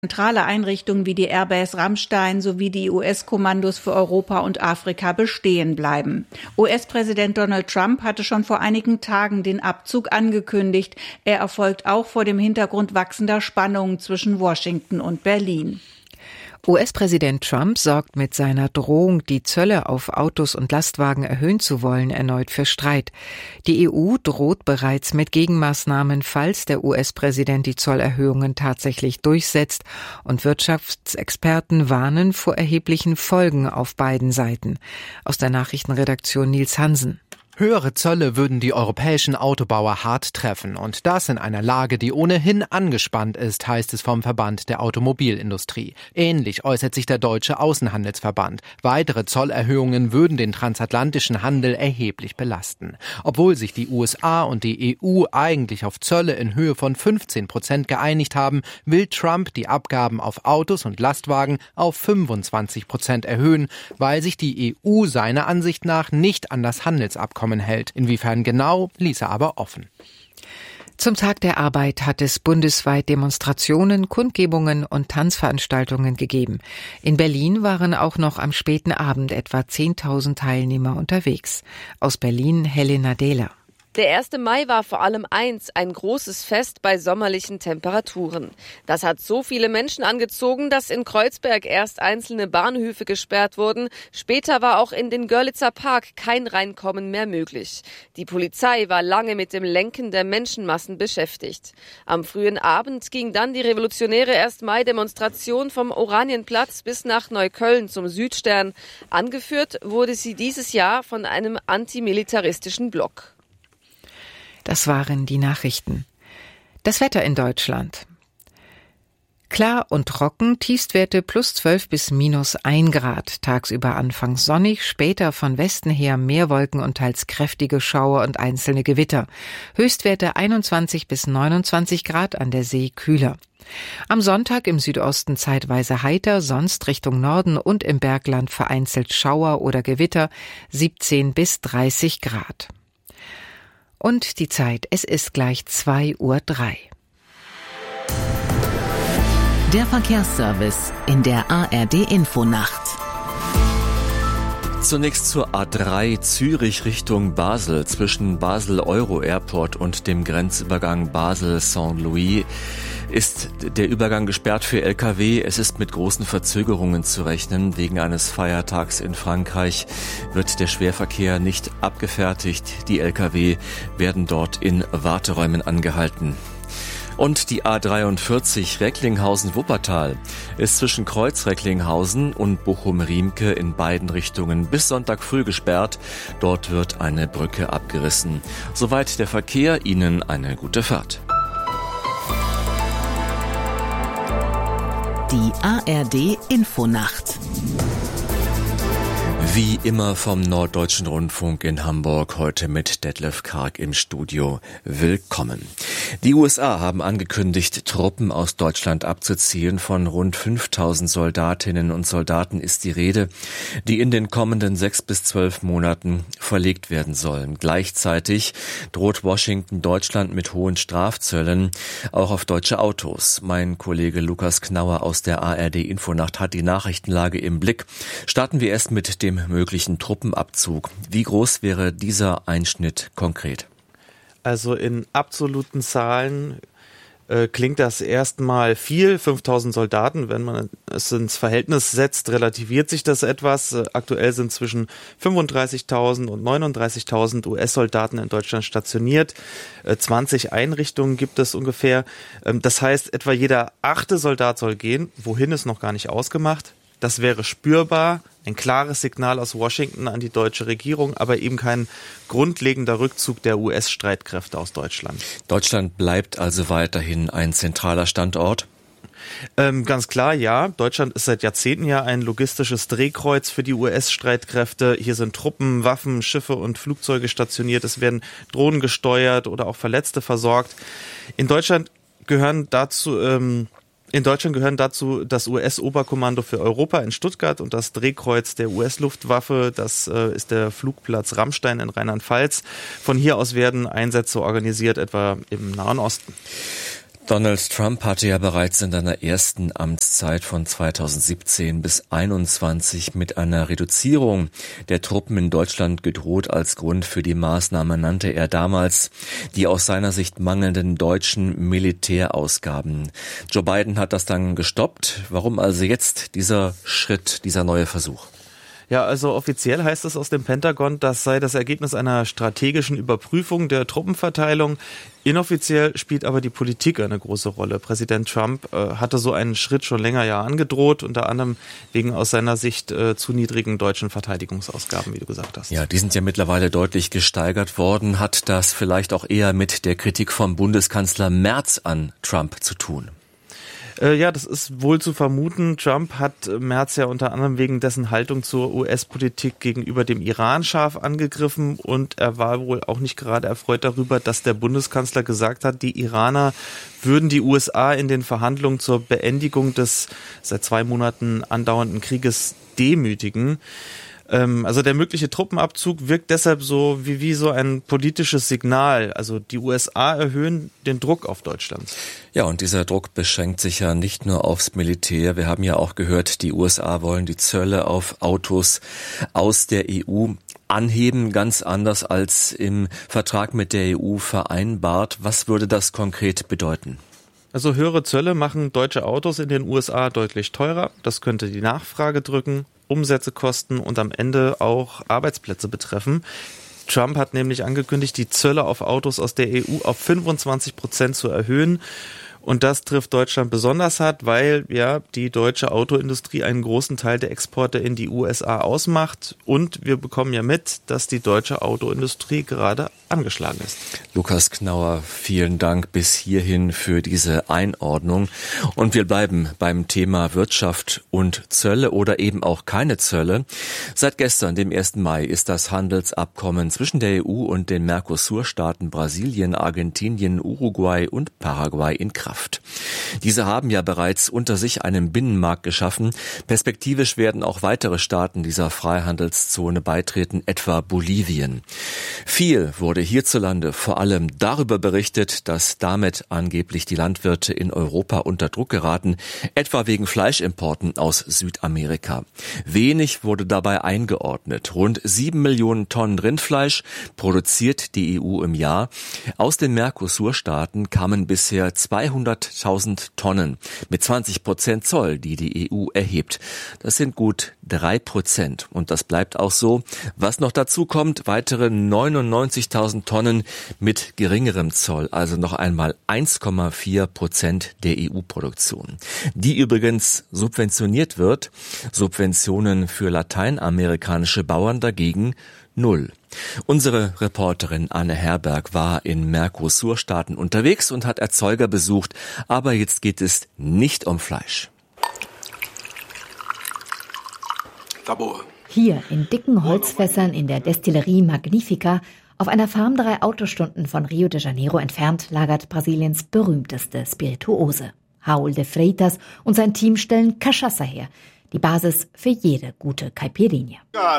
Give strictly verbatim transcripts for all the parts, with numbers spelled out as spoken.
Zentrale Einrichtungen wie die Airbase Ramstein sowie die U S-Kommandos für Europa und Afrika bestehen bleiben. U S-Präsident Donald Trump hatte schon vor einigen Tagen den Abzug angekündigt. Er erfolgt auch vor dem Hintergrund wachsender Spannungen zwischen Washington und Berlin. U S-Präsident Trump sorgt mit seiner Drohung, die Zölle auf Autos und Lastwagen erhöhen zu wollen, erneut für Streit. Die E U droht bereits mit Gegenmaßnahmen, falls der U S-Präsident die Zollerhöhungen tatsächlich durchsetzt, und Wirtschaftsexperten warnen vor erheblichen Folgen auf beiden Seiten. Aus der Nachrichtenredaktion Nils Hansen. Höhere Zölle würden die europäischen Autobauer hart treffen, und das in einer Lage, die ohnehin angespannt ist, heißt es vom Verband der Automobilindustrie. Ähnlich äußert sich der Deutsche Außenhandelsverband. Weitere Zollerhöhungen würden den transatlantischen Handel erheblich belasten. Obwohl sich die U S A und die E U eigentlich auf Zölle in Höhe von fünfzehn Prozent geeinigt haben, will Trump die Abgaben auf Autos und Lastwagen auf fünfundzwanzig Prozent erhöhen, weil sich die E U seiner Ansicht nach nicht an das Handelsabkommen hält. Inwiefern genau, ließ er aber offen. Zum Tag der Arbeit hat es bundesweit Demonstrationen, Kundgebungen und Tanzveranstaltungen gegeben. In Berlin waren auch noch am späten Abend etwa zehntausend Teilnehmer unterwegs. Aus Berlin Helena Dehler. Der erste Mai war vor allem eins, ein großes Fest bei sommerlichen Temperaturen. Das hat so viele Menschen angezogen, dass in Kreuzberg erst einzelne Bahnhöfe gesperrt wurden. Später war auch in den Görlitzer Park kein Reinkommen mehr möglich. Die Polizei war lange mit dem Lenken der Menschenmassen beschäftigt. Am frühen Abend ging dann die revolutionäre erste Mai-Demonstration vom Oranienplatz bis nach Neukölln zum Südstern. Angeführt wurde sie dieses Jahr von einem antimilitaristischen Block. Das waren die Nachrichten. Das Wetter in Deutschland. Klar und trocken, Tiefstwerte plus zwölf bis minus ein Grad. Tagsüber anfangs sonnig, später von Westen her mehr Wolken und teils kräftige Schauer und einzelne Gewitter. Höchstwerte einundzwanzig bis neunundzwanzig Grad, an der See kühler. Am Sonntag im Südosten zeitweise heiter, sonst Richtung Norden und im Bergland vereinzelt Schauer oder Gewitter, siebzehn bis dreißig Grad. Und die Zeit, es ist gleich zwei Uhr drei. Der Verkehrsservice in der A R D-Infonacht. Zunächst zur A drei Zürich Richtung Basel. Zwischen Basel Euro Airport und dem Grenzübergang Basel-Saint-Louis ist der Übergang gesperrt für L K W. Es ist mit großen Verzögerungen zu rechnen. Wegen eines Feiertags in Frankreich wird der Schwerverkehr nicht abgefertigt. Die L K W werden dort in Warteräumen angehalten. Und die A dreiundvierzig Recklinghausen-Wuppertal ist zwischen Kreuz-Recklinghausen und Bochum-Riemke in beiden Richtungen bis Sonntag früh gesperrt. Dort wird eine Brücke abgerissen. Soweit der Verkehr. Ihnen eine gute Fahrt. Die A R D-Infonacht. Wie immer vom Norddeutschen Rundfunk in Hamburg, heute mit Detlef Karg im Studio. Willkommen. Die U S A haben angekündigt, Truppen aus Deutschland abzuziehen. Von rund fünftausend Soldatinnen und Soldaten ist die Rede, die in den kommenden sechs bis zwölf Monaten verlegt werden sollen. Gleichzeitig droht Washington Deutschland mit hohen Strafzöllen, auch auf deutsche Autos. Mein Kollege Lukas Knauer aus der A R D-Infonacht hat die Nachrichtenlage im Blick. Starten wir erst mit dem möglichen Truppenabzug. Wie groß wäre dieser Einschnitt konkret? Also in absoluten Zahlen äh, klingt das erstmal viel, fünftausend Soldaten. Wenn man es ins Verhältnis setzt, relativiert sich das etwas. Äh, aktuell sind zwischen fünfunddreißigtausend und neununddreißigtausend U S-Soldaten in Deutschland stationiert. Äh, zwanzig Einrichtungen gibt es ungefähr. Ähm, das heißt, etwa jeder achte Soldat soll gehen. Wohin ist noch gar nicht ausgemacht. Das wäre spürbar, ein klares Signal aus Washington an die deutsche Regierung, aber eben kein grundlegender Rückzug der U S-Streitkräfte aus Deutschland. Deutschland bleibt also weiterhin ein zentraler Standort? Ähm, ganz klar, ja. Deutschland ist seit Jahrzehnten ja ein logistisches Drehkreuz für die U S-Streitkräfte. Hier sind Truppen, Waffen, Schiffe und Flugzeuge stationiert. Es werden Drohnen gesteuert oder auch Verletzte versorgt. In Deutschland gehören dazu... Ähm, In Deutschland gehören dazu das U S-Oberkommando für Europa in Stuttgart und das Drehkreuz der U S-Luftwaffe. Das äh, ist der Flugplatz Ramstein in Rheinland-Pfalz. Von hier aus werden Einsätze organisiert, etwa im Nahen Osten. Donald Trump hatte ja bereits in seiner ersten Amtszeit von zweitausendsiebzehn bis einundzwanzig mit einer Reduzierung der Truppen in Deutschland gedroht. Als Grund für die Maßnahme nannte er damals die aus seiner Sicht mangelnden deutschen Militärausgaben. Joe Biden hat das dann gestoppt. Warum also jetzt dieser Schritt, dieser neue Versuch? Ja, also offiziell heißt es aus dem Pentagon, das sei das Ergebnis einer strategischen Überprüfung der Truppenverteilung. Inoffiziell spielt aber die Politik eine große Rolle. Präsident Trump äh, hatte so einen Schritt schon länger ja angedroht, unter anderem wegen aus seiner Sicht äh, zu niedrigen deutschen Verteidigungsausgaben, wie du gesagt hast. Ja, die sind ja mittlerweile deutlich gesteigert worden. Hat das vielleicht auch eher mit der Kritik vom Bundeskanzler Merz an Trump zu tun? Ja, das ist wohl zu vermuten. Trump hat Merz ja unter anderem wegen dessen Haltung zur U S-Politik gegenüber dem Iran scharf angegriffen und er war wohl auch nicht gerade erfreut darüber, dass der Bundeskanzler gesagt hat, die Iraner würden die U S A in den Verhandlungen zur Beendigung des seit zwei Monaten andauernden Krieges demütigen. Also der mögliche Truppenabzug wirkt deshalb so wie, wie so ein politisches Signal. Also die U S A erhöhen den Druck auf Deutschland. Ja, und dieser Druck beschränkt sich ja nicht nur aufs Militär. Wir haben ja auch gehört, die U S A wollen die Zölle auf Autos aus der E U anheben, ganz anders als im Vertrag mit der E U vereinbart. Was würde das konkret bedeuten? Also höhere Zölle machen deutsche Autos in den U S A deutlich teurer. Das könnte die Nachfrage drücken, Umsätze kosten und am Ende auch Arbeitsplätze betreffen. Trump hat nämlich angekündigt, die Zölle auf Autos aus der E U auf fünfundzwanzig Prozent zu erhöhen. Und das trifft Deutschland besonders hart, weil ja die deutsche Autoindustrie einen großen Teil der Exporte in die U S A ausmacht. Und wir bekommen ja mit, dass die deutsche Autoindustrie gerade angeschlagen ist. Lukas Knauer, vielen Dank bis hierhin für diese Einordnung. Und wir bleiben beim Thema Wirtschaft und Zölle oder eben auch keine Zölle. Seit gestern, dem ersten Mai, ist das Handelsabkommen zwischen der E U und den Mercosur-Staaten Brasilien, Argentinien, Uruguay und Paraguay in Kraft. Diese haben ja bereits unter sich einen Binnenmarkt geschaffen. Perspektivisch werden auch weitere Staaten dieser Freihandelszone beitreten, etwa Bolivien. Viel wurde hierzulande vor allem darüber berichtet, dass damit angeblich die Landwirte in Europa unter Druck geraten, etwa wegen Fleischimporten aus Südamerika. Wenig wurde dabei eingeordnet. Rund sieben Millionen Tonnen Rindfleisch produziert die E U im Jahr. Aus den Mercosur-Staaten kamen bisher zweihunderttausend Tonnen mit zwanzig Prozent Zoll, die die E U erhebt. Das sind gut drei Prozent. Und das bleibt auch so. Was noch dazu kommt, weitere neunundneunzigtausend Tonnen mit geringerem Zoll, also noch einmal eins Komma vier Prozent der E U-Produktion. Die übrigens subventioniert wird. Subventionen für lateinamerikanische Bauern dagegen null. Unsere Reporterin Anne Herberg war in Mercosur-Staaten unterwegs und hat Erzeuger besucht, aber jetzt geht es nicht um Fleisch. Hier in dicken Holzfässern in der Destillerie Magnifica, auf einer Farm drei Autostunden von Rio de Janeiro entfernt, lagert Brasiliens berühmteste Spirituose. Raul de Freitas und sein Team stellen Cachaça her, die Basis für jede gute Caipirinha.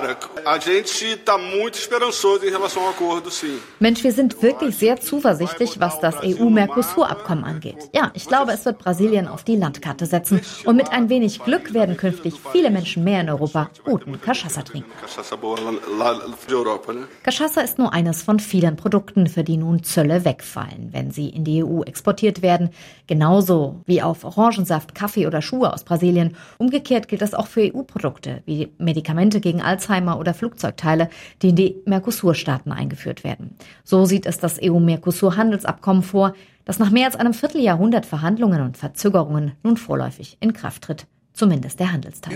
Mensch, wir sind wirklich sehr zuversichtlich, was das E U-Mercosur-Abkommen angeht. Ja, ich glaube, es wird Brasilien auf die Landkarte setzen. Und mit ein wenig Glück werden künftig viele Menschen mehr in Europa guten Cachaça trinken. Cachaça ist nur eines von vielen Produkten, für die nun Zölle wegfallen, wenn sie in die E U exportiert werden. Genauso wie auf Orangensaft, Kaffee oder Schuhe aus Brasilien. Umgekehrt gilt das auch für E U-Produkte, wie Medikamente gegen Alzheimer oder Flugzeugteile, die in die Mercosur-Staaten eingeführt werden. So sieht es das E U-Mercosur-Handelsabkommen vor, das nach mehr als einem Vierteljahrhundert Verhandlungen und Verzögerungen nun vorläufig in Kraft tritt. Zumindest der Handelsteil.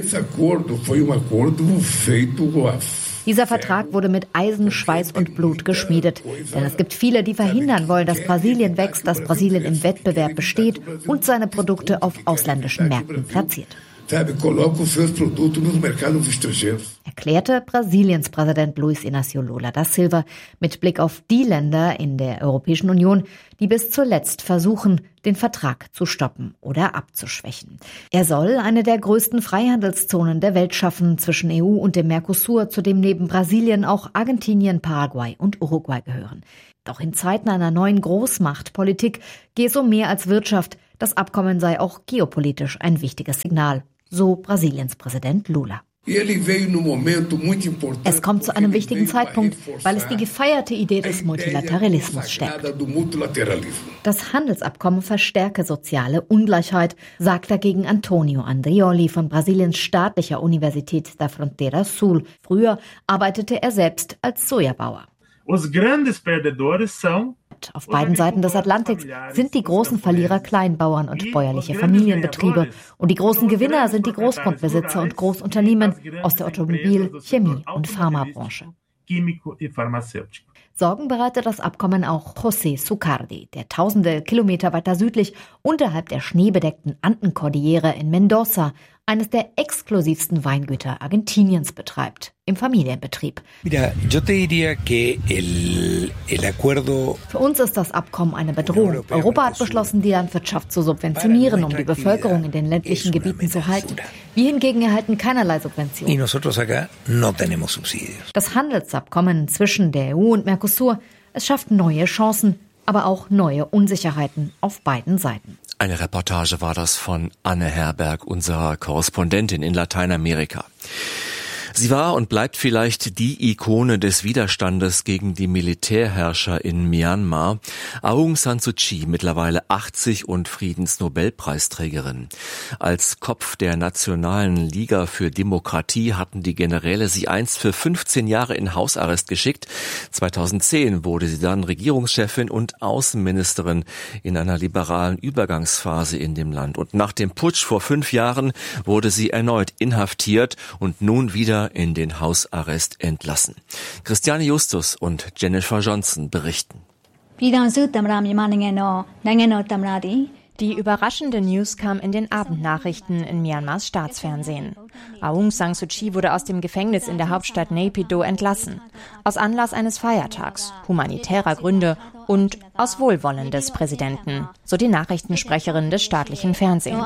Dieser Vertrag wurde mit Eisen, Schweiß und Blut geschmiedet. Denn es gibt viele, die verhindern wollen, dass Brasilien wächst, dass Brasilien im Wettbewerb besteht und seine Produkte auf ausländischen Märkten platziert. Erklärte Brasiliens Präsident Luiz Inácio Lula da Silva mit Blick auf die Länder in der Europäischen Union, die bis zuletzt versuchen, den Vertrag zu stoppen oder abzuschwächen. Er soll eine der größten Freihandelszonen der Welt schaffen zwischen E U und dem Mercosur, zu dem neben Brasilien auch Argentinien, Paraguay und Uruguay gehören. Doch in Zeiten einer neuen Großmachtpolitik gehe es um mehr als Wirtschaft. Das Abkommen sei auch geopolitisch ein wichtiges Signal, so Brasiliens Präsident Lula. Es kommt zu einem wichtigen Zeitpunkt, weil es die gefeierte Idee des Multilateralismus stärkt. Das Handelsabkommen verstärke soziale Ungleichheit, sagt dagegen Antonio Andrioli von Brasiliens staatlicher Universität da Fronteira Sul. Früher arbeitete er selbst als Sojabauer. Auf beiden Seiten des Atlantiks sind die großen Verlierer Kleinbauern und bäuerliche Familienbetriebe. Und die großen Gewinner sind die Großgrundbesitzer und Großunternehmen aus der Automobil-, Chemie- und Pharmabranche. Sorgen bereitet das Abkommen auch José Sucardi, der tausende Kilometer weiter südlich unterhalb der schneebedeckten Andenkordillere in Mendoza eines der exklusivsten Weingüter Argentiniens betreibt, im Familienbetrieb. Für uns ist das Abkommen eine Bedrohung. Europa hat beschlossen, die Landwirtschaft zu subventionieren, um die Bevölkerung in den ländlichen Gebieten zu halten. Wir hingegen erhalten keinerlei Subventionen. Das Handelsabkommen zwischen der E U und Mercosur, es schafft neue Chancen, aber auch neue Unsicherheiten auf beiden Seiten. Eine Reportage war das von Anne Herberg, unserer Korrespondentin in Lateinamerika. Sie war und bleibt vielleicht die Ikone des Widerstandes gegen die Militärherrscher in Myanmar. Aung San Suu Kyi, mittlerweile achtzig und Friedensnobelpreisträgerin. Als Kopf der Nationalen Liga für Demokratie hatten die Generäle sie einst für fünfzehn Jahre in Hausarrest geschickt. zweitausendzehn wurde sie dann Regierungschefin und Außenministerin in einer liberalen Übergangsphase in dem Land. Und nach dem Putsch vor fünf Jahren wurde sie erneut inhaftiert und nun wieder in den Hausarrest entlassen. Christiane Justus und Jennifer Johnson berichten. Die überraschende News kam in den Abendnachrichten in Myanmars Staatsfernsehen. Aung San Suu Kyi wurde aus dem Gefängnis in der Hauptstadt Naypyidaw entlassen. Aus Anlass eines Feiertags, humanitärer Gründe und aus Wohlwollen des Präsidenten, so die Nachrichtensprecherin des staatlichen Fernsehens.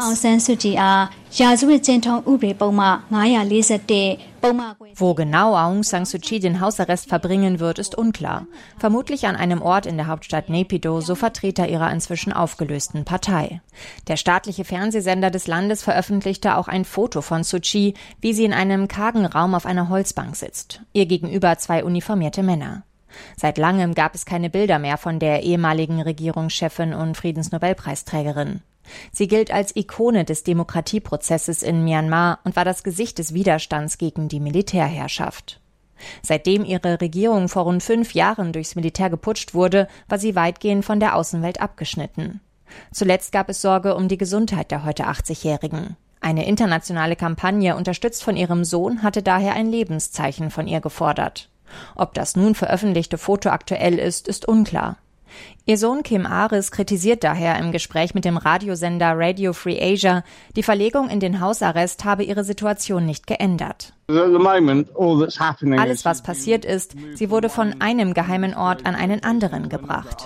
Wo genau Aung San Suu Kyi den Hausarrest verbringen wird, ist unklar. Vermutlich an einem Ort in der Hauptstadt Naypyidaw, so Vertreter ihrer inzwischen aufgelösten Partei. Der staatliche Fernsehsender des Landes veröffentlichte auch ein Foto von Suu Kyi, wie sie in einem kargen Raum auf einer Holzbank sitzt. Ihr gegenüber zwei uniformierte Männer. Seit langem gab es keine Bilder mehr von der ehemaligen Regierungschefin und Friedensnobelpreisträgerin. Sie gilt als Ikone des Demokratieprozesses in Myanmar und war das Gesicht des Widerstands gegen die Militärherrschaft. Seitdem ihre Regierung vor rund fünf Jahren durchs Militär geputscht wurde, war sie weitgehend von der Außenwelt abgeschnitten. Zuletzt gab es Sorge um die Gesundheit der heute achtzigjährigen. Eine internationale Kampagne, unterstützt von ihrem Sohn, hatte daher ein Lebenszeichen von ihr gefordert. Ob das nun veröffentlichte Foto aktuell ist, ist unklar. Ihr Sohn Kim Aris kritisiert daher im Gespräch mit dem Radiosender Radio Free Asia, die Verlegung in den Hausarrest habe ihre Situation nicht geändert. Alles, was passiert ist, sie wurde von einem geheimen Ort an einen anderen gebracht.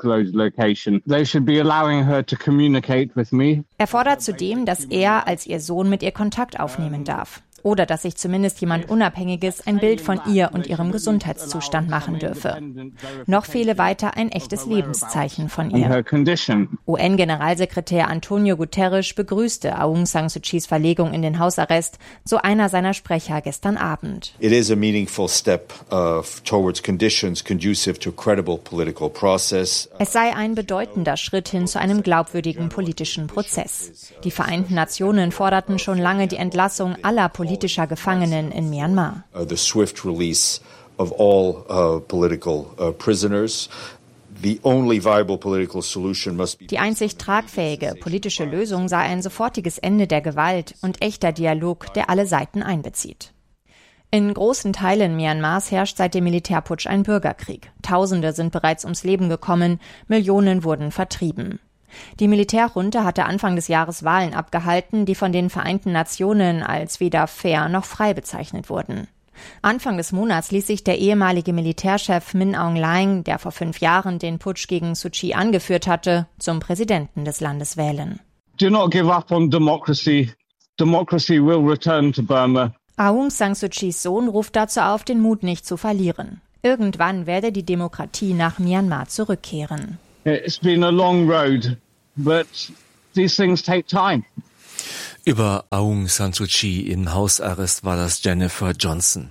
Er fordert zudem, dass er als ihr Sohn mit ihr Kontakt aufnehmen darf. Oder dass sich zumindest jemand Unabhängiges ein Bild von ihr und ihrem Gesundheitszustand machen dürfe. Noch fehle weiter ein echtes Lebenszeichen von ihr. U N-Generalsekretär Antonio Guterres begrüßte Aung San Suu Kyis Verlegung in den Hausarrest, so einer seiner Sprecher gestern Abend. It is a meaningful step uh, towards conditions conducive to credible political process. Es sei ein bedeutender Schritt hin zu einem glaubwürdigen politischen Prozess. Die Vereinten Nationen forderten schon lange die Entlassung aller Politiker politischer Gefangenen in Myanmar. The swift release of all uh, political uh, prisoners. The only viable political solution must be. Die einzig tragfähige politische Lösung sei ein sofortiges Ende der Gewalt und echter Dialog, der alle Seiten einbezieht. In großen Teilen Myanmars herrscht seit dem Militärputsch ein Bürgerkrieg. Tausende sind bereits ums Leben gekommen, Millionen wurden vertrieben. Die Militärjunta hatte Anfang des Jahres Wahlen abgehalten, die von den Vereinten Nationen als weder fair noch frei bezeichnet wurden. Anfang des Monats ließ sich der ehemalige Militärchef Min Aung Hlaing, der vor fünf Jahren den Putsch gegen Suu Kyi angeführt hatte, zum Präsidenten des Landes wählen. Do not give up on democracy. Democracy will return to Burma. Aung San Suu Kyis Sohn ruft dazu auf, den Mut nicht zu verlieren. Irgendwann werde die Demokratie nach Myanmar zurückkehren. It's been a long road, but these things take time. Über Aung San Suu Kyi in Hausarrest war das Jennifer Johnson.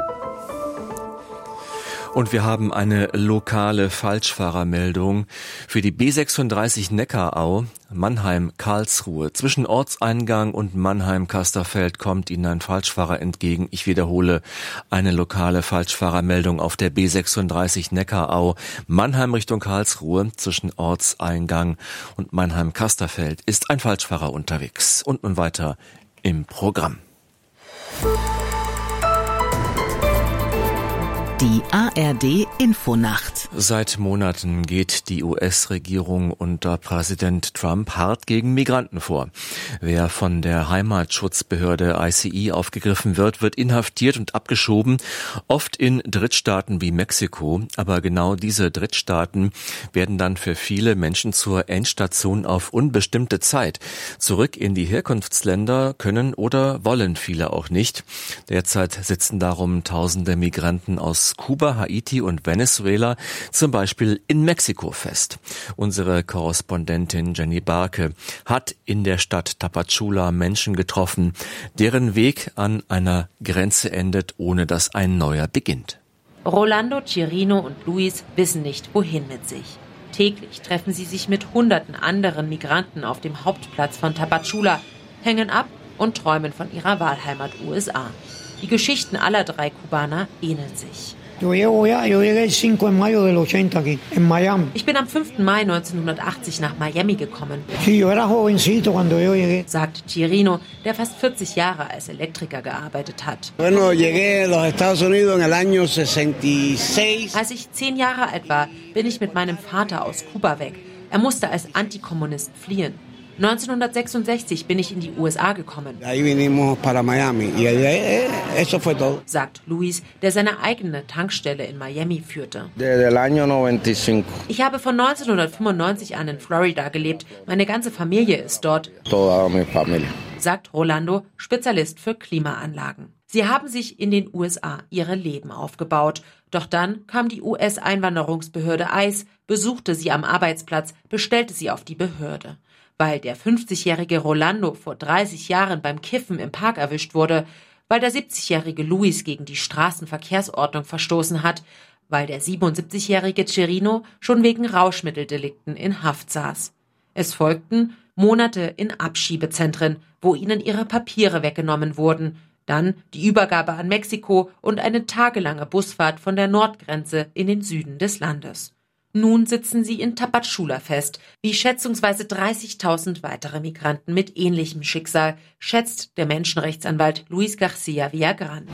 Und wir haben eine lokale Falschfahrermeldung für die B sechsunddreißig Neckarau, Mannheim-Karlsruhe. Zwischen Ortseingang und Mannheim-Kasterfeld kommt Ihnen ein Falschfahrer entgegen. Ich wiederhole, eine lokale Falschfahrermeldung auf der B sechsunddreißig Neckarau, Mannheim Richtung Karlsruhe. Zwischen Ortseingang und Mannheim-Kasterfeld ist ein Falschfahrer unterwegs. Und nun weiter im Programm. Die A R D Infonacht. Seit Monaten geht die U S-Regierung unter Präsident Trump hart gegen Migranten vor. Wer von der Heimatschutzbehörde I C E aufgegriffen wird, wird inhaftiert und abgeschoben, oft in Drittstaaten wie Mexiko. Aber genau diese Drittstaaten werden dann für viele Menschen zur Endstation auf unbestimmte Zeit. Zurück in die Herkunftsländer können oder wollen viele auch nicht. Derzeit sitzen darum tausende Migranten aus Kuba, Haiti und Venezuela zum Beispiel in Mexiko fest. Unsere Korrespondentin Jenny Barke hat in der Stadt Tapachula Menschen getroffen, deren Weg an einer Grenze endet, ohne dass ein neuer beginnt. Rolando, Chirino und Luis wissen nicht, wohin mit sich. Täglich treffen sie sich mit hunderten anderen Migranten auf dem Hauptplatz von Tapachula, hängen ab und träumen von ihrer Wahlheimat U S A. Die Geschichten aller drei Kubaner ähneln sich. Ich bin am fünften Mai neunzehnhundertachtzig nach Miami gekommen, sagt Chirino, der fast vierzig Jahre als Elektriker gearbeitet hat. Als ich zehn Jahre alt war, bin ich mit meinem Vater aus Kuba weg. Er musste als Antikommunist fliehen. neunzehnhundertsechsundsechzig bin ich in die U S A gekommen, sagt Luis, der seine eigene Tankstelle in Miami führte. Ich habe von neunzehnhundertfünfundneunzig an in Florida gelebt. Meine ganze Familie ist dort, sagt Rolando, Spezialist für Klimaanlagen. Sie haben sich in den U S A ihre Leben aufgebaut. Doch dann kam die U S-Einwanderungsbehörde I C E, besuchte sie am Arbeitsplatz, bestellte sie auf die Behörde. Weil der fünfzigjährige Rolando vor dreißig Jahren beim Kiffen im Park erwischt wurde, weil der siebzigjährige Luis gegen die Straßenverkehrsordnung verstoßen hat, weil der siebenundsiebzigjährige Chirino schon wegen Rauschmitteldelikten in Haft saß. Es folgten Monate in Abschiebezentren, wo ihnen ihre Papiere weggenommen wurden, dann die Übergabe an Mexiko und eine tagelange Busfahrt von der Nordgrenze in den Süden des Landes. Nun sitzen sie in Tapachula fest, wie schätzungsweise dreißigtausend weitere Migranten mit ähnlichem Schicksal, schätzt der Menschenrechtsanwalt Luis Garcia Villagrán.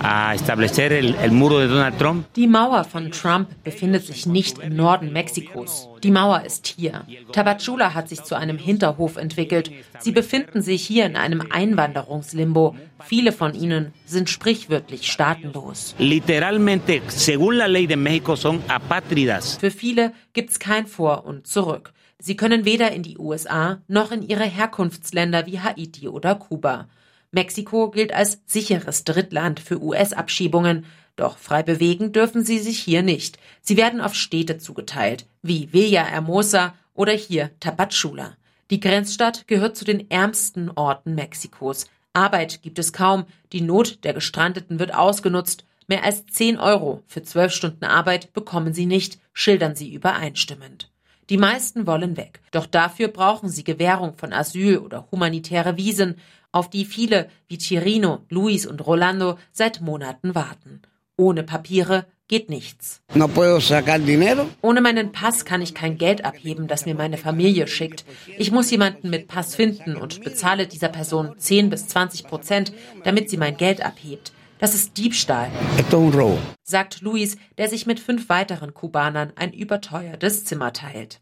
Die Mauer von Trump befindet sich nicht im Norden Mexikos. Die Mauer ist hier. Tapachula hat sich zu einem Hinterhof entwickelt. Sie befinden sich hier in einem Einwanderungslimbo. Viele von ihnen sind sprichwörtlich staatenlos. Literalmente, según la ley de México, son apátridas. Für viele gibt's kein Vor und Zurück. Sie können weder in die U S A noch in ihre Herkunftsländer wie Haiti oder Kuba. Mexiko gilt als sicheres Drittland für U S-Abschiebungen. Doch frei bewegen dürfen sie sich hier nicht. Sie werden auf Städte zugeteilt, wie Villahermosa oder hier Tapachula. Die Grenzstadt gehört zu den ärmsten Orten Mexikos. Arbeit gibt es kaum, die Not der Gestrandeten wird ausgenutzt. Mehr als zehn Euro für zwölf Stunden Arbeit bekommen sie nicht, schildern sie übereinstimmend. Die meisten wollen weg, doch dafür brauchen sie Gewährung von Asyl oder humanitäre Visen, auf die viele wie Chirino, Luis und Rolando seit Monaten warten. Ohne Papiere geht nichts. No puedo sacar dinero. Ohne meinen Pass kann ich kein Geld abheben, das mir meine Familie schickt. Ich muss jemanden mit Pass finden und bezahle dieser Person zehn bis zwanzig Prozent, damit sie mein Geld abhebt. Das ist Diebstahl, sagt Luis, der sich mit fünf weiteren Kubanern ein überteuertes Zimmer teilt.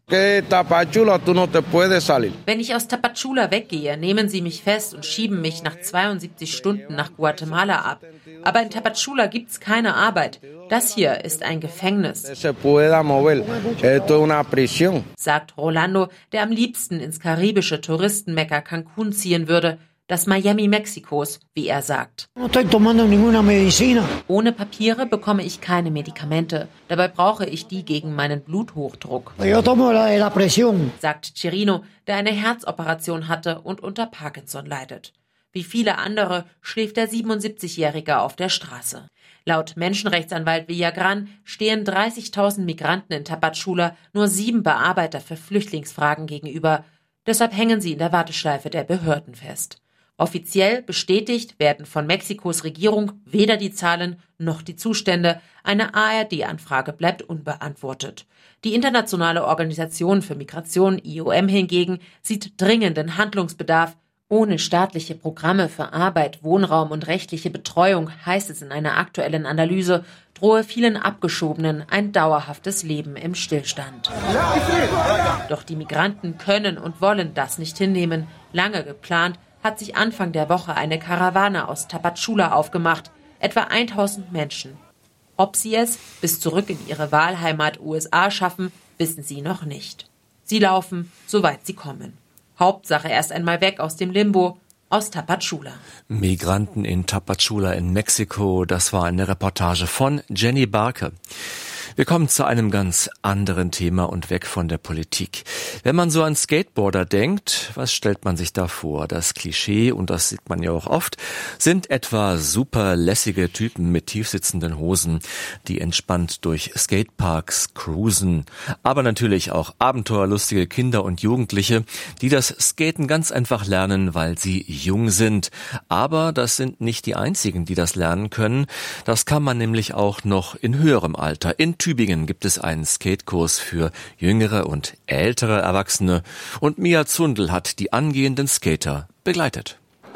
Wenn ich aus Tapachula weggehe, nehmen sie mich fest und schieben mich nach zweiundsiebzig Stunden nach Guatemala ab. Aber in Tapachula gibt's keine Arbeit. Das hier ist ein Gefängnis, sagt Rolando, der am liebsten ins karibische Touristenmekka Cancún ziehen würde. Das Miami Mexikos, wie er sagt. Ohne Papiere bekomme ich keine Medikamente. Dabei brauche ich die gegen meinen Bluthochdruck, sagt Chirino, der eine Herzoperation hatte und unter Parkinson leidet. Wie viele andere schläft der siebenundsiebzigjährige auf der Straße. Laut Menschenrechtsanwalt Villagran stehen dreißigtausend Migranten in Tapachula nur sieben Bearbeiter für Flüchtlingsfragen gegenüber. Deshalb hängen sie in der Warteschleife der Behörden fest. Offiziell bestätigt werden von Mexikos Regierung weder die Zahlen noch die Zustände. Eine A R D-Anfrage bleibt unbeantwortet. Die Internationale Organisation für Migration I O M hingegen sieht dringenden Handlungsbedarf. Ohne staatliche Programme für Arbeit, Wohnraum und rechtliche Betreuung, heißt es in einer aktuellen Analyse, drohe vielen Abgeschobenen ein dauerhaftes Leben im Stillstand. Doch die Migranten können und wollen das nicht hinnehmen. Lange geplant hat sich Anfang der Woche eine Karawane aus Tapachula aufgemacht, etwa tausend Menschen. Ob sie es bis zurück in ihre Wahlheimat U S A schaffen, wissen sie noch nicht. Sie laufen, soweit sie kommen. Hauptsache erst einmal weg aus dem Limbo, aus Tapachula. Migranten in Tapachula in Mexiko, das war eine Reportage von Jenny Barke. Wir kommen zu einem ganz anderen Thema und weg von der Politik. Wenn man so an Skateboarder denkt, was stellt man sich da vor? Das Klischee, und das sieht man ja auch oft, sind etwa super lässige Typen mit tiefsitzenden Hosen, die entspannt durch Skateparks cruisen. Aber natürlich auch abenteuerlustige Kinder und Jugendliche, die das Skaten ganz einfach lernen, weil sie jung sind. Aber das sind nicht die einzigen, die das lernen können. Das kann man nämlich auch noch in höherem Alter. In Tübingen gibt es einen Skatekurs für jüngere und ältere Erwachsene und Mia Zundel hat die angehenden Skater begleitet.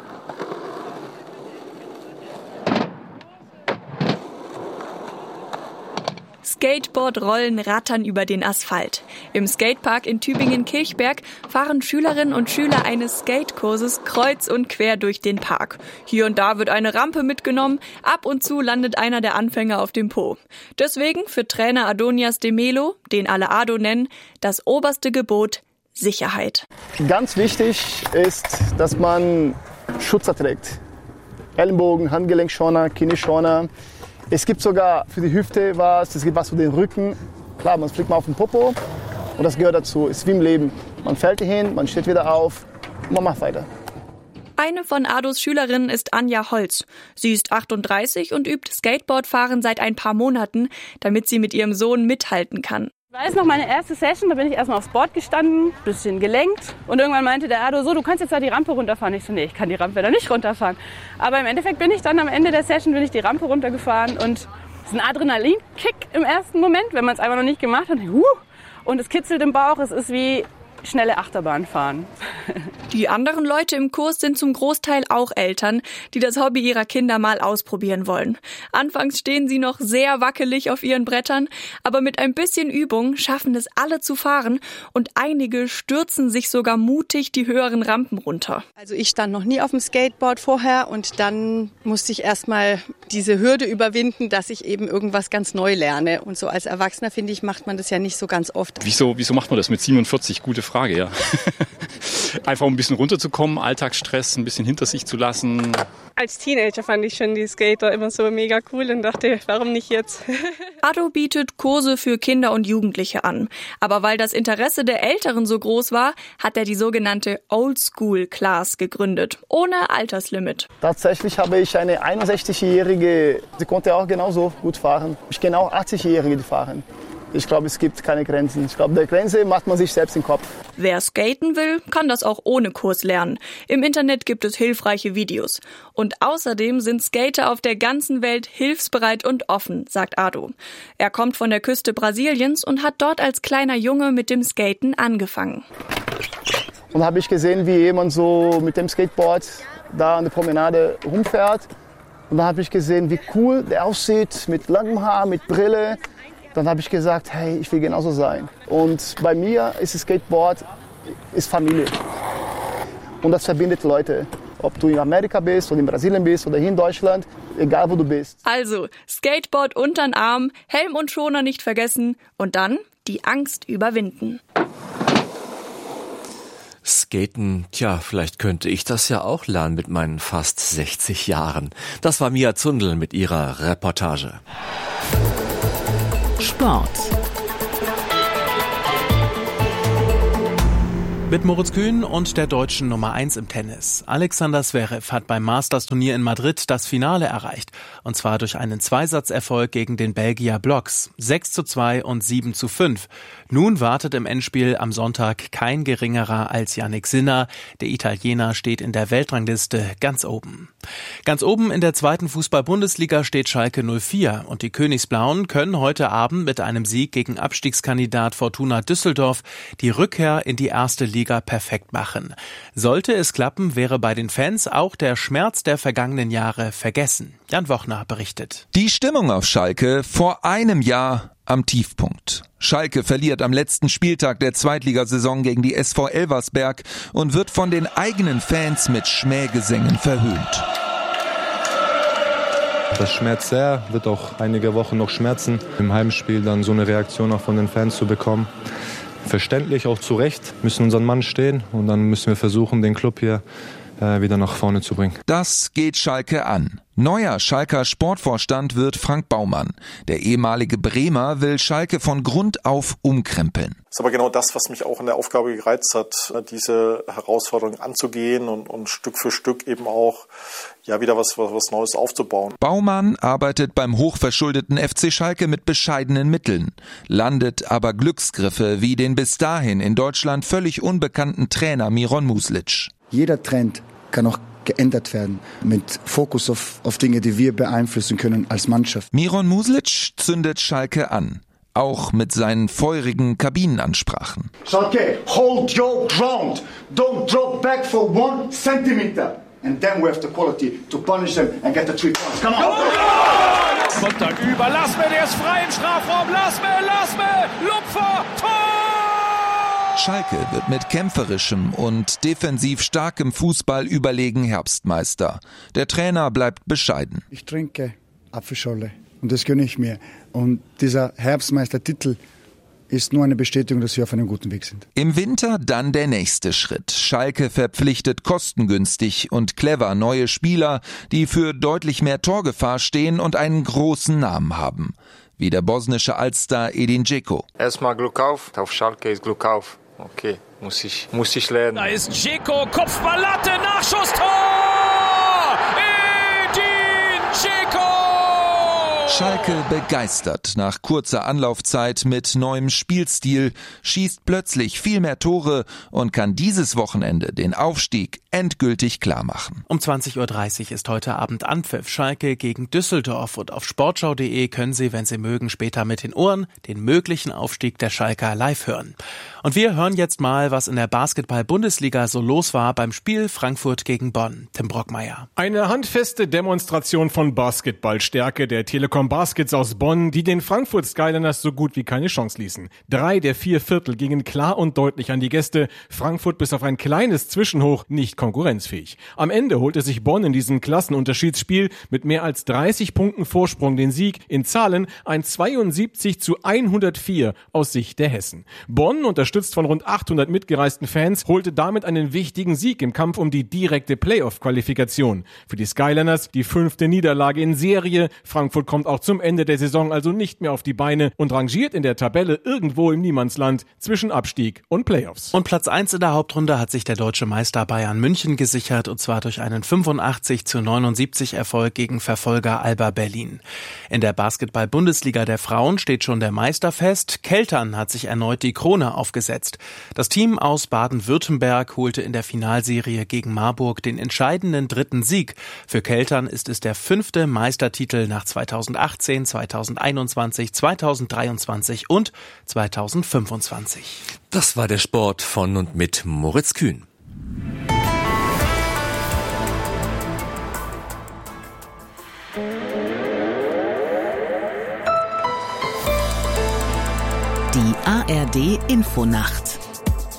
Skateboardrollen rattern über den Asphalt. Im Skatepark in Tübingen-Kilchberg fahren Schülerinnen und Schüler eines Skatekurses kreuz und quer durch den Park. Hier und da wird eine Rampe mitgenommen, ab und zu landet einer der Anfänger auf dem Po. Deswegen für Trainer Adonias de Melo, den alle Ado nennen, das oberste Gebot: Sicherheit. Ganz wichtig ist, dass man Schutzer trägt. Ellenbogen, Handgelenkschoner, Knieschoner. Es gibt sogar für die Hüfte was, es gibt was für den Rücken. Klar, man fliegt mal auf den Popo und das gehört dazu. Es ist wie im Leben. Man fällt hin, man steht wieder auf und man macht weiter. Eine von Ados Schülerinnen ist Anja Holz. Sie ist achtunddreißig und übt Skateboardfahren seit ein paar Monaten, damit sie mit ihrem Sohn mithalten kann. Ich weiß noch, meine erste Session, da bin ich erstmal aufs Board gestanden, bisschen gelenkt. Und irgendwann meinte der Ado, so, du kannst jetzt da die Rampe runterfahren. Ich so, nee, ich kann die Rampe da nicht runterfahren. Aber im Endeffekt bin ich dann am Ende der Session, bin ich die Rampe runtergefahren. Und es ist ein Adrenalinkick im ersten Moment, wenn man es einfach noch nicht gemacht hat. Und es kitzelt im Bauch, es ist wie schnelle Achterbahn fahren. Die anderen Leute im Kurs sind zum Großteil auch Eltern, die das Hobby ihrer Kinder mal ausprobieren wollen. Anfangs stehen sie noch sehr wackelig auf ihren Brettern, aber mit ein bisschen Übung schaffen es alle zu fahren und einige stürzen sich sogar mutig die höheren Rampen runter. Also ich stand noch nie auf dem Skateboard vorher und dann musste ich erstmal diese Hürde überwinden, dass ich eben irgendwas ganz neu lerne. Und so als Erwachsener, finde ich, macht man das ja nicht so ganz oft. Wieso, wieso macht man das mit siebenundvierzig? Gute Frage, ja. Einfach um ein bisschen runterzukommen, Alltagsstress ein bisschen hinter sich zu lassen. Als Teenager fand ich schon die Skater immer so mega cool und dachte, warum nicht jetzt? Ado bietet Kurse für Kinder und Jugendliche an. Aber weil das Interesse der Älteren so groß war, hat er die sogenannte Old School Class gegründet, ohne Alterslimit. Tatsächlich habe ich eine einundsechzigjährige, sie konnte auch genauso gut fahren. Ich kenne auch achtzigjährige, die fahren. Ich glaube, es gibt keine Grenzen. Ich glaube, der Grenze macht man sich selbst im Kopf. Wer skaten will, kann das auch ohne Kurs lernen. Im Internet gibt es hilfreiche Videos. Und außerdem sind Skater auf der ganzen Welt hilfsbereit und offen, sagt Ado. Er kommt von der Küste Brasiliens und hat dort als kleiner Junge mit dem Skaten angefangen. Und da habe ich gesehen, wie jemand so mit dem Skateboard da an der Promenade rumfährt. Und da habe ich gesehen, wie cool der aussieht, mit langem Haar, mit Brille. Dann habe ich gesagt, hey, ich will genauso sein. Und bei mir ist das Skateboard ist Familie. Und das verbindet Leute. Ob du in Amerika bist oder in Brasilien bist oder hier in Deutschland, egal wo du bist. Also, Skateboard untern Arm, Helm und Schoner nicht vergessen und dann die Angst überwinden. Skaten, tja, vielleicht könnte ich das ja auch lernen mit meinen fast sechzig Jahren. Das war Mia Zundel mit ihrer Reportage. Sport. Mit Moritz Kühn und der deutschen Nummer eins im Tennis. Alexander Zverev hat beim Masters-Turnier in Madrid das Finale erreicht. Und zwar durch einen Zweisatzerfolg gegen den Belgier Blocks. sechs zu zwei und sieben zu fünf. Nun wartet im Endspiel am Sonntag kein geringerer als Jannik Sinner. Der Italiener steht in der Weltrangliste ganz oben. Ganz oben in der zweiten Fußball-Bundesliga steht Schalke null vier. Und die Königsblauen können heute Abend mit einem Sieg gegen Abstiegskandidat Fortuna Düsseldorf die Rückkehr in die erste Liga perfekt machen. Sollte es klappen, wäre bei den Fans auch der Schmerz der vergangenen Jahre vergessen. Jan Wochner berichtet. Die Stimmung auf Schalke vor einem Jahr am Tiefpunkt. Schalke verliert am letzten Spieltag der Zweitligasaison gegen die S V Elversberg und wird von den eigenen Fans mit Schmähgesängen verhöhnt. Das schmerzt sehr, wird auch einige Wochen noch schmerzen. Im Heimspiel dann so eine Reaktion auch von den Fans zu bekommen. Verständlich, auch zu Recht, müssen unseren Mann stehen und dann müssen wir versuchen, den Club hier äh, wieder nach vorne zu bringen. Das geht Schalke an. Neuer Schalker Sportvorstand wird Frank Baumann. Der ehemalige Bremer will Schalke von Grund auf umkrempeln. Das ist aber genau das, was mich auch in der Aufgabe gereizt hat, diese Herausforderung anzugehen und, und Stück für Stück eben auch ja wieder was, was, was Neues aufzubauen. Baumann arbeitet beim hochverschuldeten F C Schalke mit bescheidenen Mitteln, landet aber Glücksgriffe wie den bis dahin in Deutschland völlig unbekannten Trainer Miron Muslic. Jeder Trend kann auch geändert werden, mit Fokus auf, auf Dinge, die wir beeinflussen können als Mannschaft. Miron Muslic zündet Schalke an, auch mit seinen feurigen Kabinenansprachen. Schalke, hold your ground, don't drop back for one centimeter. And then we have the quality to punish them and get the three points. Come on! Konter über, lass mir, der ist frei im Strafraum, lass mir, lass mir, Lupfer, Tor! Schalke wird mit kämpferischem und defensiv starkem Fußball überlegen Herbstmeister. Der Trainer bleibt bescheiden. Ich trinke Apfelschorle und das gönne ich mir. Und dieser Herbstmeistertitel ist nur eine Bestätigung, dass wir auf einem guten Weg sind. Im Winter dann der nächste Schritt. Schalke verpflichtet kostengünstig und clever neue Spieler, die für deutlich mehr Torgefahr stehen und einen großen Namen haben. Wie der bosnische Altstar Edin Dzeko. Erstmal Glück auf, auf Schalke ist Glück auf. Okay, muss ich, muss ich lernen. Da ist Dzeko, Kopfballlatte, Nachschusstor! Edin Dzeko! Schalke begeistert nach kurzer Anlaufzeit mit neuem Spielstil, schießt plötzlich viel mehr Tore und kann dieses Wochenende den Aufstieg endgültig klarmachen. Um zwanzig Uhr dreißig ist heute Abend Anpfiff. Schalke gegen Düsseldorf und auf sportschau punkt de können Sie, wenn Sie mögen, später mit den Ohren den möglichen Aufstieg der Schalker live hören. Und wir hören jetzt mal, was in der Basketball-Bundesliga so los war beim Spiel Frankfurt gegen Bonn. Tim Brockmeier. Eine handfeste Demonstration von Basketballstärke der Telekom Baskets aus Bonn, die den Frankfurt Skyliners so gut wie keine Chance ließen. Drei der vier Viertel gingen klar und deutlich an die Gäste. Frankfurt bis auf ein kleines Zwischenhoch nicht konkurrenzfähig. Am Ende holte sich Bonn in diesem Klassenunterschiedsspiel mit mehr als dreißig Punkten Vorsprung den Sieg. In Zahlen ein zweiundsiebzig zu hundertvier aus Sicht der Hessen. Bonn, unterstützt von rund achthundert mitgereisten Fans, holte damit einen wichtigen Sieg im Kampf um die direkte Playoff-Qualifikation. Für die Skyliners die fünfte Niederlage in Serie. Frankfurt kommt auch zum Ende der Saison also nicht mehr auf die Beine und rangiert in der Tabelle irgendwo im Niemandsland zwischen Abstieg und Playoffs. Und Platz eins in der Hauptrunde hat sich der deutsche Meister Bayern München gesichert, und zwar durch einen fünfundachtzig zu neunundsiebzig Erfolg gegen Verfolger Alba Berlin. In der Basketball-Bundesliga der Frauen steht schon der Meister fest. Keltern hat sich erneut die Krone aufgesetzt. Das Team aus Baden-Württemberg holte in der Finalserie gegen Marburg den entscheidenden dritten Sieg. Für Keltern ist es der fünfte Meistertitel nach zweitausendachtzehn, zweitausendeinundzwanzig, zweitausenddreiundzwanzig und zweitausendfünfundzwanzig. Das war der Sport von und mit Moritz Kühn. Die A R D Infonacht.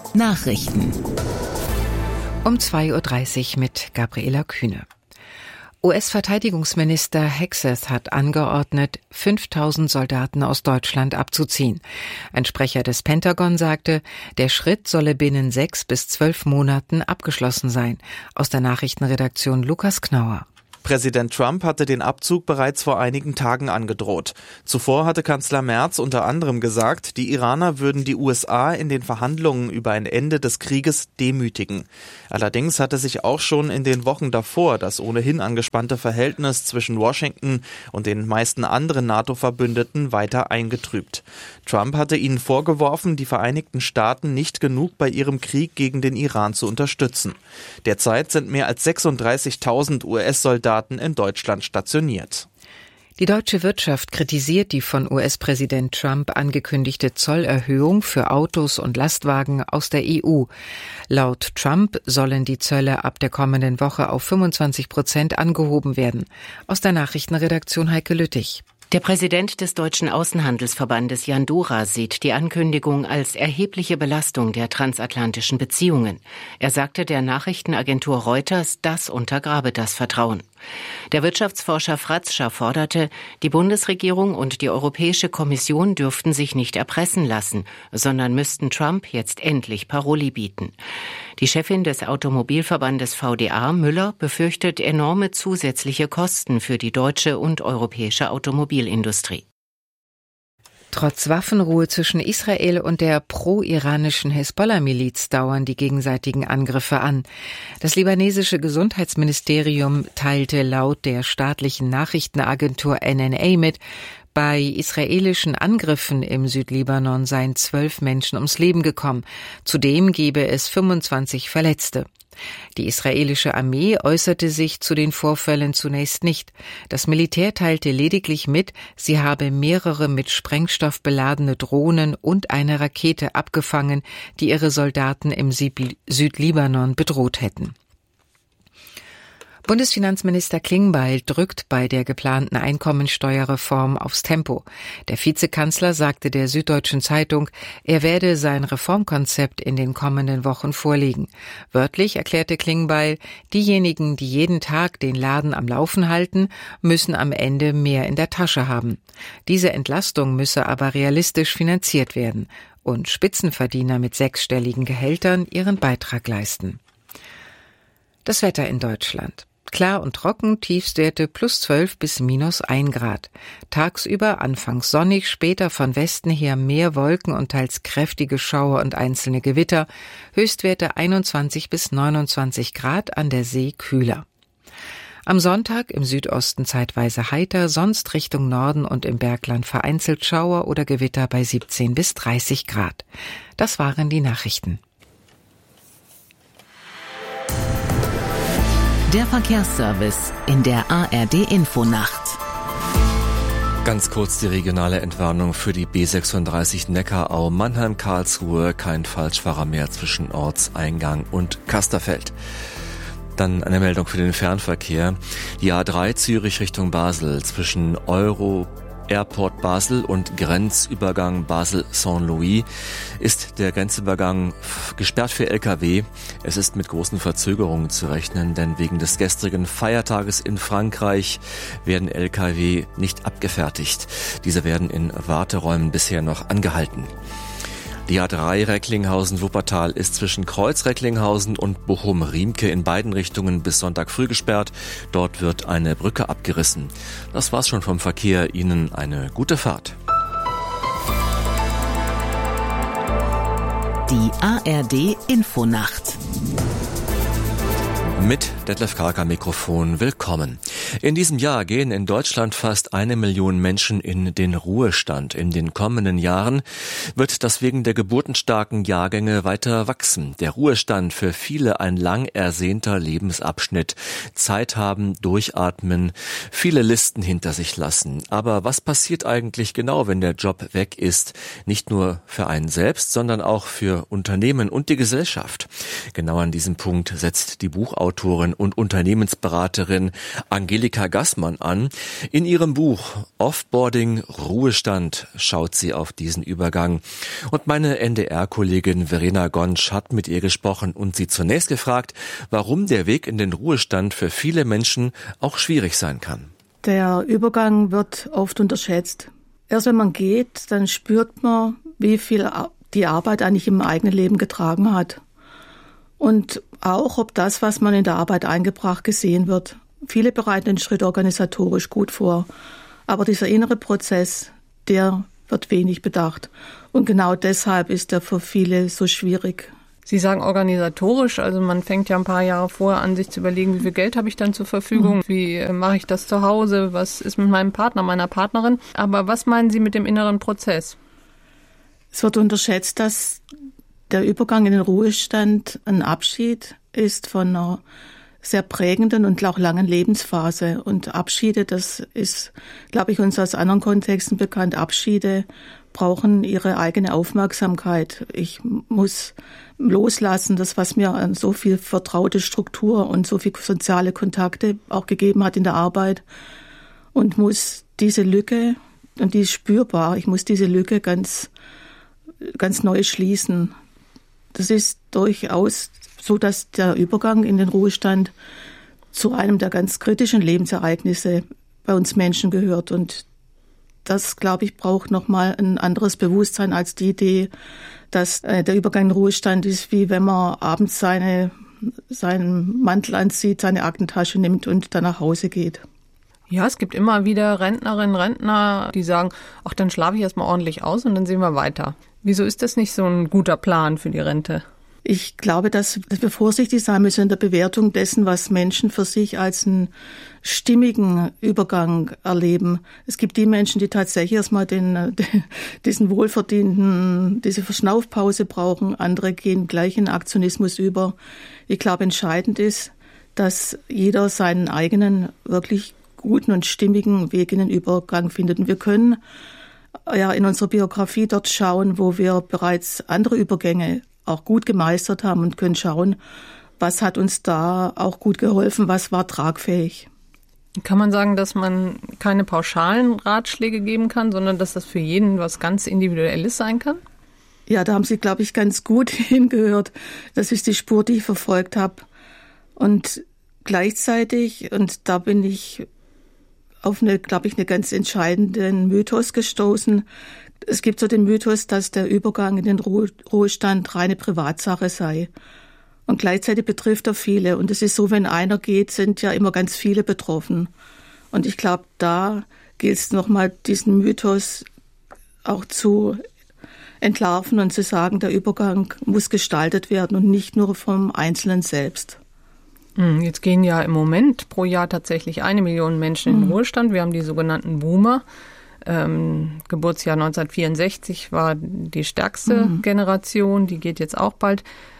Nachrichten. Um zwei Uhr dreißig mit Gabriela Kühne. U S-Verteidigungsminister Hegseth hat angeordnet, fünftausend Soldaten aus Deutschland abzuziehen. Ein Sprecher des Pentagon sagte, der Schritt solle binnen sechs bis zwölf Monaten abgeschlossen sein. Aus der Nachrichtenredaktion Lukas Knauer. Präsident Trump hatte den Abzug bereits vor einigen Tagen angedroht. Zuvor hatte Kanzler Merz unter anderem gesagt, die Iraner würden die U S A in den Verhandlungen über ein Ende des Krieges demütigen. Allerdings hatte sich auch schon in den Wochen davor das ohnehin angespannte Verhältnis zwischen Washington und den meisten anderen NATO-Verbündeten weiter eingetrübt. Trump hatte ihnen vorgeworfen, die Vereinigten Staaten nicht genug bei ihrem Krieg gegen den Iran zu unterstützen. Derzeit sind mehr als sechsunddreißigtausend U S-Soldaten in Deutschland stationiert. Die deutsche Wirtschaft kritisiert die von U S-Präsident Trump angekündigte Zollerhöhung für Autos und Lastwagen aus der E U. Laut Trump sollen die Zölle ab der kommenden Woche auf fünfundzwanzig Prozent angehoben werden. Aus der Nachrichtenredaktion Heike Lüttich. Der Präsident des Deutschen Außenhandelsverbandes Jan Dora sieht die Ankündigung als erhebliche Belastung der transatlantischen Beziehungen. Er sagte der Nachrichtenagentur Reuters, das untergrabe das Vertrauen. Der Wirtschaftsforscher Fratzscher forderte, die Bundesregierung und die Europäische Kommission dürften sich nicht erpressen lassen, sondern müssten Trump jetzt endlich Paroli bieten. Die Chefin des Automobilverbandes V D A, Müller, befürchtet enorme zusätzliche Kosten für die deutsche und europäische Automobilindustrie. Trotz Waffenruhe zwischen Israel und der pro-iranischen Hisbollah-Miliz dauern die gegenseitigen Angriffe an. Das libanesische Gesundheitsministerium teilte laut der staatlichen Nachrichtenagentur N N A mit, bei israelischen Angriffen im Südlibanon seien zwölf Menschen ums Leben gekommen. Zudem gebe es fünfundzwanzig Verletzte. Die israelische Armee äußerte sich zu den Vorfällen zunächst nicht. Das Militär teilte lediglich mit, sie habe mehrere mit Sprengstoff beladene Drohnen und eine Rakete abgefangen, die ihre Soldaten im Südlibanon bedroht hätten. Bundesfinanzminister Klingbeil drückt bei der geplanten Einkommensteuerreform aufs Tempo. Der Vizekanzler sagte der Süddeutschen Zeitung, er werde sein Reformkonzept in den kommenden Wochen vorlegen. Wörtlich erklärte Klingbeil, diejenigen, die jeden Tag den Laden am Laufen halten, müssen am Ende mehr in der Tasche haben. Diese Entlastung müsse aber realistisch finanziert werden und Spitzenverdiener mit sechsstelligen Gehältern ihren Beitrag leisten. Das Wetter in Deutschland. Klar und trocken, Tiefstwerte plus zwölf bis minus ein Grad. Tagsüber anfangs sonnig, später von Westen her mehr Wolken und teils kräftige Schauer und einzelne Gewitter. Höchstwerte einundzwanzig bis neunundzwanzig Grad, an der See kühler. Am Sonntag im Südosten zeitweise heiter, sonst Richtung Norden und im Bergland vereinzelt Schauer oder Gewitter bei siebzehn bis dreißig Grad. Das waren die Nachrichten. Der Verkehrsservice in der A R D-Infonacht. Ganz kurz die regionale Entwarnung für die B sechsunddreißig Neckarau Mannheim-Karlsruhe. Kein Falschfahrer mehr zwischen Ortseingang und Kasterfeld. Dann eine Meldung für den Fernverkehr. Die A drei Zürich Richtung Basel zwischen Euro Airport Basel und Grenzübergang Basel-Saint-Louis ist der Grenzübergang gesperrt für L K W. Es ist mit großen Verzögerungen zu rechnen, denn wegen des gestrigen Feiertages in Frankreich werden L K W nicht abgefertigt. Diese werden in Warteräumen bisher noch angehalten. Die A drei Recklinghausen-Wuppertal ist zwischen Kreuz-Recklinghausen und Bochum-Riemke in beiden Richtungen bis Sonntag früh gesperrt. Dort wird eine Brücke abgerissen. Das war's schon vom Verkehr. Ihnen eine gute Fahrt. Die A R D-Infonacht. Mit Detlef Karg am Mikrofon, willkommen. In diesem Jahr gehen in Deutschland fast eine Million Menschen in den Ruhestand. In den kommenden Jahren wird das wegen der geburtenstarken Jahrgänge weiter wachsen. Der Ruhestand für viele ein lang ersehnter Lebensabschnitt. Zeit haben, durchatmen, viele Listen hinter sich lassen. Aber was passiert eigentlich genau, wenn der Job weg ist? Nicht nur für einen selbst, sondern auch für Unternehmen und die Gesellschaft. Genau an diesem Punkt setzt die Buchautorin und Unternehmensberaterin Angela Angelika Gassmann an. In ihrem Buch Offboarding Ruhestand schaut sie auf diesen Übergang. Und meine N D R-Kollegin Verena Gonsch hat mit ihr gesprochen und sie zunächst gefragt, warum der Weg in den Ruhestand für viele Menschen auch schwierig sein kann. Der Übergang wird oft unterschätzt. Erst wenn man geht, dann spürt man, wie viel die Arbeit eigentlich im eigenen Leben getragen hat. Und auch, ob das, was man in der Arbeit eingebracht, gesehen wird. Viele bereiten den Schritt organisatorisch gut vor. Aber dieser innere Prozess, der wird wenig bedacht. Und genau deshalb ist er für viele so schwierig. Sie sagen organisatorisch, also man fängt ja ein paar Jahre vorher an, sich zu überlegen, wie viel Geld habe ich dann zur Verfügung, wie äh, mache ich das zu Hause, was ist mit meinem Partner, meiner Partnerin. Aber was meinen Sie mit dem inneren Prozess? Es wird unterschätzt, dass der Übergang in den Ruhestand ein Abschied ist von einer sehr prägenden und auch langen Lebensphase. Und Abschiede, das ist, glaube ich, uns aus anderen Kontexten bekannt, Abschiede brauchen ihre eigene Aufmerksamkeit. Ich muss loslassen, das, was mir so viel vertraute Struktur und so viel soziale Kontakte auch gegeben hat in der Arbeit, und muss diese Lücke, und die ist spürbar, ich muss diese Lücke ganz, ganz neu schließen. Das ist durchaus so, dass der Übergang in den Ruhestand zu einem der ganz kritischen Lebensereignisse bei uns Menschen gehört. Und das, glaube ich, braucht nochmal ein anderes Bewusstsein als die Idee, dass äh, der Übergang in den Ruhestand ist, wie wenn man abends seine, seinen Mantel anzieht, seine Aktentasche nimmt und dann nach Hause geht. Ja, es gibt immer wieder Rentnerinnen, Rentner, die sagen, ach, dann schlafe ich erstmal ordentlich aus und dann sehen wir weiter. Wieso ist das nicht so ein guter Plan für die Rente? Ich glaube, dass wir vorsichtig sein müssen in der Bewertung dessen, was Menschen für sich als einen stimmigen Übergang erleben. Es gibt die Menschen, die tatsächlich erstmal den, den, diesen wohlverdienten, diese Verschnaufpause brauchen. Andere gehen gleich in Aktionismus über. Ich glaube, entscheidend ist, dass jeder seinen eigenen, wirklich guten und stimmigen Weg in den Übergang findet. Und wir können ja in unserer Biografie dort schauen, wo wir bereits andere Übergänge auch gut gemeistert haben, und können schauen, was hat uns da auch gut geholfen, was war tragfähig. Kann man sagen, dass man keine pauschalen Ratschläge geben kann, sondern dass das für jeden was ganz Individuelles sein kann? Ja, da haben Sie, glaube ich, ganz gut hingehört. Das ist die Spur, die ich verfolgt habe. Und gleichzeitig, und da bin ich auf eine, glaube ich, einen ganz entscheidenden Mythos gestoßen. Es gibt so den Mythos, dass der Übergang in den Ruhestand reine Privatsache sei. Und gleichzeitig betrifft er viele. Und es ist so, wenn einer geht, sind ja immer ganz viele betroffen. Und ich glaube, da gilt es nochmal, diesen Mythos auch zu entlarven und zu sagen, der Übergang muss gestaltet werden und nicht nur vom Einzelnen selbst. Jetzt gehen ja im Moment pro Jahr tatsächlich eine Million Menschen in den Ruhestand. Wir haben die sogenannten Boomer. Ähm, Geburtsjahr neunzehnhundertvierundsechzig war die stärkste mhm. Generation, die geht jetzt auch bald.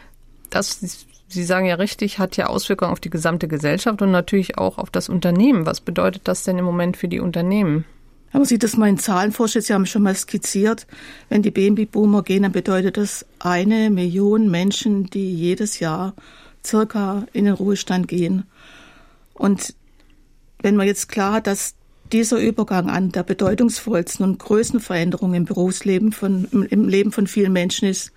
Das, Sie sagen ja richtig, hat ja Auswirkungen auf die gesamte Gesellschaft und natürlich auch auf das Unternehmen. Was bedeutet das denn im Moment für die Unternehmen? Wenn man sieht das mal in Zahlen vorstellt, Sie haben schon mal skizziert, wenn die Babyboomer gehen, dann bedeutet das eine Million Menschen, die jedes Jahr circa in den Ruhestand gehen. Und wenn man jetzt klar hat, dass dieser Übergang an der bedeutungsvollsten und größten Veränderung im Berufsleben von, im, im Leben von vielen Menschen ist.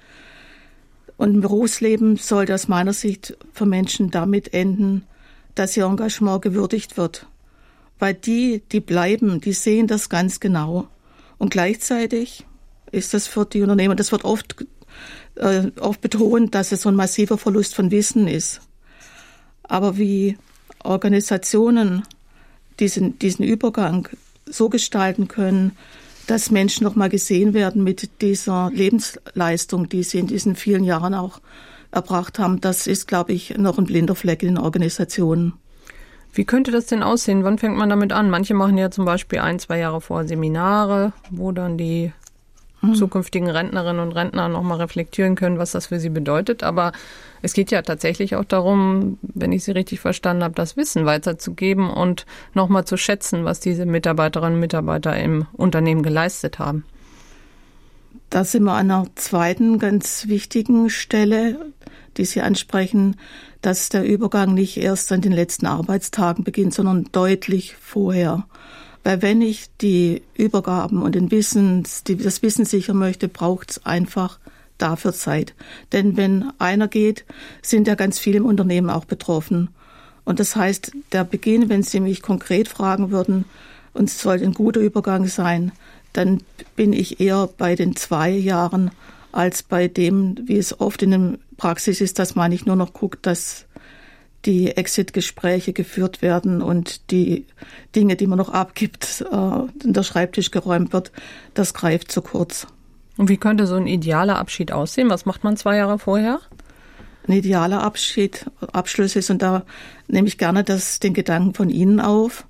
Und im Berufsleben sollte aus meiner Sicht für Menschen damit enden, dass ihr Engagement gewürdigt wird. Weil die, die bleiben, die sehen das ganz genau. Und gleichzeitig ist das für die Unternehmer, das wird oft, äh, oft betont, dass es so ein massiver Verlust von Wissen ist. Aber wie Organisationen diesen, diesen Übergang so gestalten können, dass Menschen noch mal gesehen werden mit dieser Lebensleistung, die sie in diesen vielen Jahren auch erbracht haben. Das ist, glaube ich, noch ein blinder Fleck in den Organisationen. Wie könnte das denn aussehen? Wann fängt man damit an? Manche machen ja zum Beispiel ein, zwei Jahre vor Seminare, wo dann die mhm. zukünftigen Rentnerinnen und Rentner noch mal reflektieren können, was das für sie bedeutet. Aber es geht ja tatsächlich auch darum, wenn ich Sie richtig verstanden habe, das Wissen weiterzugeben und noch mal zu schätzen, was diese Mitarbeiterinnen und Mitarbeiter im Unternehmen geleistet haben. Da sind wir an einer zweiten ganz wichtigen Stelle, die Sie ansprechen, dass der Übergang nicht erst an den letzten Arbeitstagen beginnt, sondern deutlich vorher. Weil wenn ich die Übergaben und den Wissens, die, das Wissen sichern möchte, braucht es einfach dafür Zeit. Denn wenn einer geht, sind ja ganz viele im Unternehmen auch betroffen. Und das heißt, der Beginn, wenn Sie mich konkret fragen würden, und es sollte ein guter Übergang sein, dann bin ich eher bei den zwei Jahren als bei dem, wie es oft in der Praxis ist, dass man nicht nur noch guckt, dass die Exit-Gespräche geführt werden und die Dinge, die man noch abgibt, äh, in der Schreibtisch geräumt wird. Das greift zu kurz. Und wie könnte so ein idealer Abschied aussehen? Was macht man zwei Jahre vorher? Ein idealer Abschied, Abschluss ist, und da nehme ich gerne das, den Gedanken von Ihnen auf,